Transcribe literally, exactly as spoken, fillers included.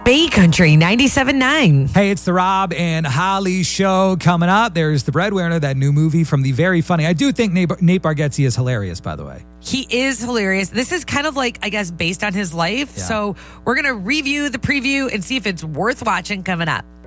Bay Country ninety-seven point nine. Hey, it's the Rob and Holly show coming up. There's The Breadwinner, that new movie from the very funny. I do think Nate, Nate Bargatze is hilarious, by the way. He is hilarious. This is kind of like, I guess, based on his life. Yeah. So we're going to review the preview and see if it's worth watching coming up.